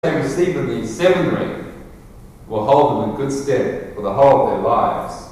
they receive in the seminary will hold them in good stead for the whole of their lives.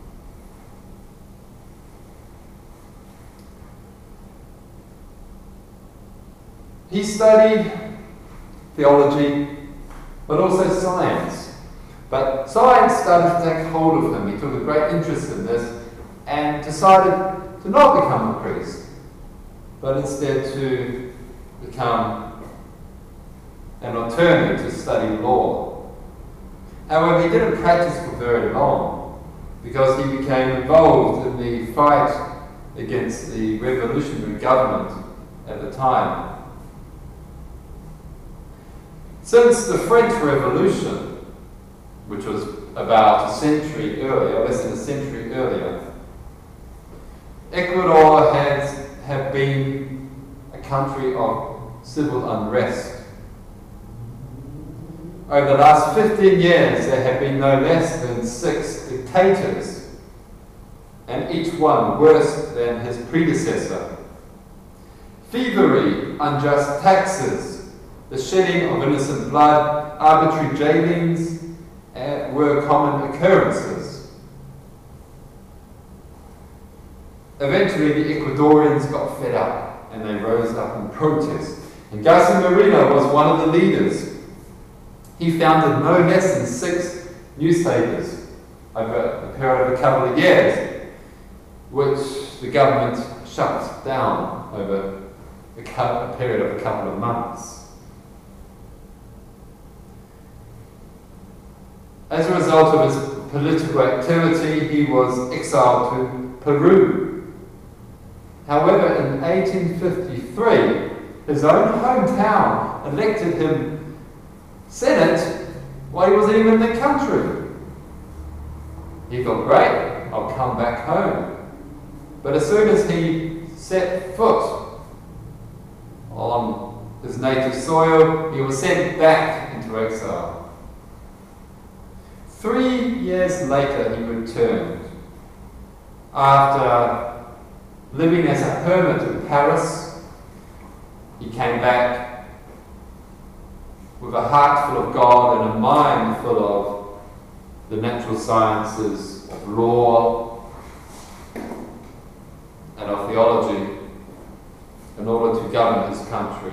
He studied theology, but also science. But science started to take hold of him. He took a great interest in this and decided to not become a priest, but instead to become an attorney, to study law. However, he didn't practice for very long because he became involved in the fight against the revolutionary government at the time. Since the French Revolution, which was about a century earlier, less than a century earlier, Ecuador have been a country of civil unrest. Over the last 15 years, there have been no less than 6 dictators, and each one worse than his predecessor. Thievery, unjust taxes, the shedding of innocent blood, arbitrary jailings were common occurrences. Eventually, the Ecuadorians got fed up and they rose up in protest. And Garcia Moreno was one of the leaders. He founded no less than 6 newspapers over a period of a couple of years, which the government shut down over a period of a couple of months. As a result of his political activity, he was exiled to Peru. However, in 1853, his own hometown elected him Senate while he wasn't even in the country. He thought, great, I'll come back home. But as soon as he set foot on his native soil, he was sent back into exile. 3 years later, he returned. After living as a hermit in Paris, he came back with a heart full of God and a mind full of the natural sciences, of law, and of theology, in order to govern his country.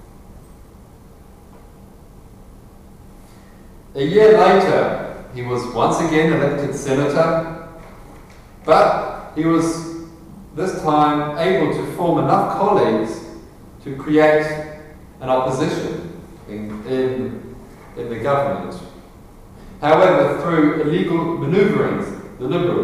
A year later, he was once again elected senator, but he was this time able to form enough colleagues to create an opposition in the government. However, through illegal maneuverings, the Liberals